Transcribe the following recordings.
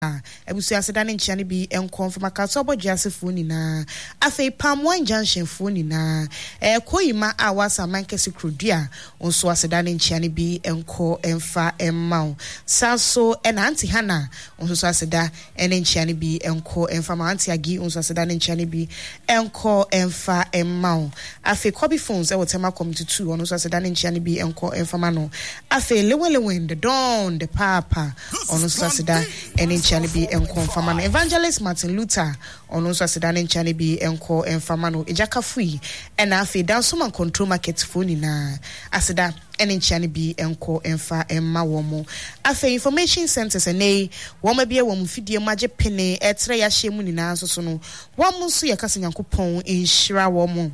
ebusu aseda ne nchia ne bi enkonfirm ka so bogia asefo nyina afei Pam1 junction fo nyina koyima a wasa mankesi krodua onso aseda ne nchia ne bi enko emfa emmao saso ena anti hana onso aseda ene nchia ne bi enko emfa ma anti agi onso aseda ne nchia ne bi enko emfa emmao afei Kobi phones Tema community 2 onso aseda ne nchia ne bi enko emfa ma no afei lewen the dawn the papa onso aseda ene nchia ne bi enko emfa ma no Evangelist Martin Luther onso aseda ne nchia ne bi enko emfa ma no ejaka fui ena afei dansoman control market phone na aseda ene nchia ne bi enko emfa emma womo afei information centers ene woma bia wom fidie magye pene etre ya hyemu nyina so no wom so yakasa Nyankopon enhyira womo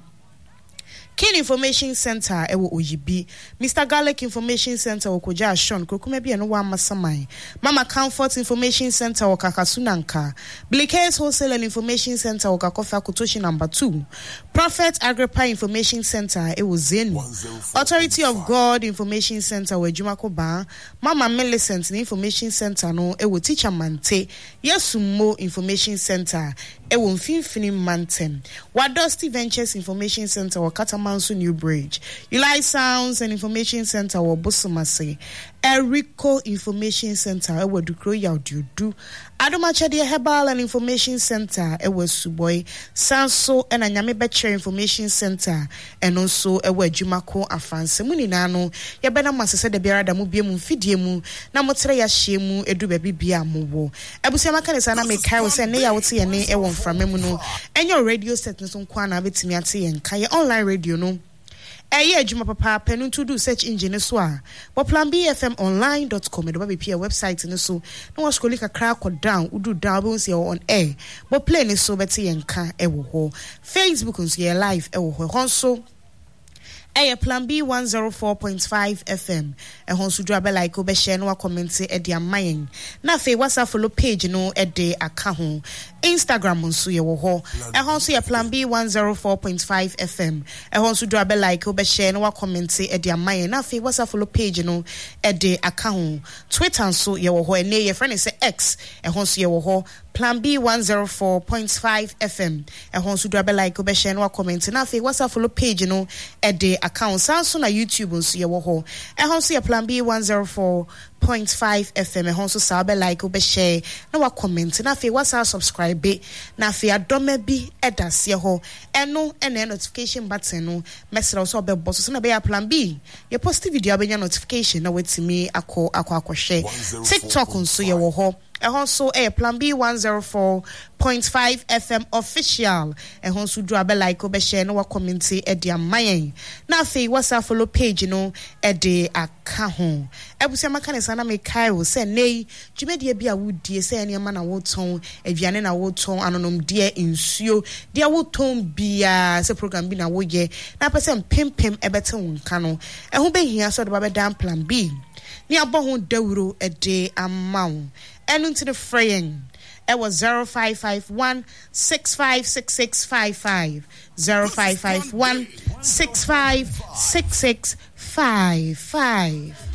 Kin Information Center ewo Oyibi Mr. Garlic Information Center Okoja Ashon kokuma bia no wa masamai Mama Comfort Information Center Okakasunanka Blickers Wholesale and Information Center Okakofa Kutoshi number 2 Prophet Agrippa Information Center ewo Zenu Authority of God Information Center Wejumakoba Mama Millicent Information Center no ewo Teacher Mante Yesumo Information Center ewo Mfimfini Mantem Wadosti Ventures Information Center Wakatamansu New Bridge Eli Sounds and Information Center Wabusumase Erico Information Center ewo Dukro Yaudu Adomachade Herbal and Information Center ewo Suboy Sanso and Anyame Beche Information Center and also ewo Jumako Afanse Munina no yebena masese de biara da mu bia mu fidie mu na motre ya hyemu edu ba bibia mo ebusia makanisa na me kai wo se ne ya wote ye ne ewo mframemu no enyo radio set no so kwa na betimi ate ye nka ye online radio no Eye adwuma papa penu to do search engine so a planbfmonline.com do be pia website ne so na wo scroll kakra down udu down be see on air but play ne so beti ye nka ewo ho Facebook nso ye live ewo ho so Plan B 104.5 FM. Honsu drabe like obe share no comment e dia mayen. Na fe WhatsApp follow page no e de aka ho. Instagram nso ye wo ho. Honsu ye Plan B 104.5 FM. Honsu drabe like obe share no comment e dia mayen. Na fe WhatsApp follow page no e de aka ho. Twitter nso ye wo ho. E ne ye friend say X. Honsu ye wo ho. Plan B 104.5 FM. Honsu drabe like obe share no comment. Na fe WhatsApp follow page no e de accounts also na YouTube nso ye wo ho ehonso ye Plan B 104.5 FM ehonso sabe like obe share na wa comment na fe wasa subscribe na fe adoma bi edase ho eno ene notification button no mesra so obe boss so na be ya Plan B ye post video abenya notification na wetimi akọ TikTok nso ye wo ho ehonso Plan B 104.5 FM official ehonso do abe like obe share no wa comment e dia mayen na fe WhatsApp follow page no e de aka ho ebusia makanisa na me kai wo se nei dwumedie bia wudie se ene ma na woton aduane na woton anonom de insuo de woton bia se program bi na woye na pese pempem ebete wonka no eho behia so de ba be dan Plan B ni aboho dawuro e de amawo enu to the fraying it was 0551 656655 0551 656655